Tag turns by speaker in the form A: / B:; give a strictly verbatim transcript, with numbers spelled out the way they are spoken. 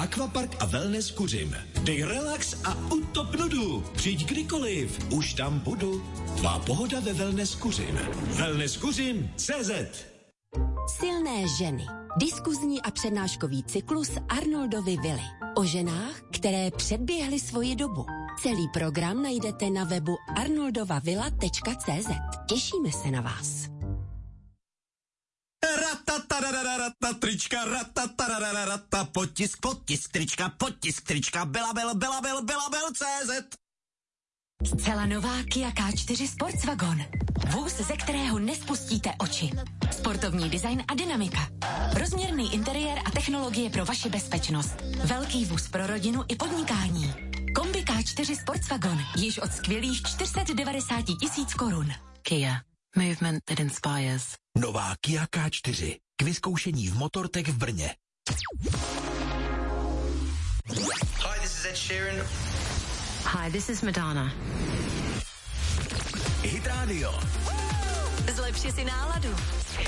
A: Aquapark a wellness Kuřim. Dej relax a utop nudu. Přijď kdykoliv, už tam budu. Tvá pohoda ve wellness Kuřim. wellness kuřim tečka cé zet.
B: Silné ženy. Diskuzní a přednáškový cyklus Arnoldovy vily. O ženách, které předběhly svoji dobu. Celý program najdete na webu arnoldovavilla tečka cé zet. Těšíme se na vás.
C: Ratatarararata, trička, ratatarararata, potisk, potisk, trička, potisk, trička, Belabel, Belabel, Belabel, cé zet.
D: Zcela nová Kia K čtyři Sportswagon. Vůz, ze kterého nespustíte oči. Sportovní design a dynamika. Rozměrný interiér a technologie pro vaši bezpečnost. Velký vůz pro rodinu i podnikání. Kombi K čtyři Sportswagon. Již od skvělých čtyři sta devadesát tisíc korun. Kia. Movement that inspires.
A: Nová Kia K čtyři. K vyzkoušení v Motortech v Brně.
E: Hi, this is Ed Sheeran.
D: Hi, this is Madonna.
A: Hit Radio.
D: Zlepši si náladu.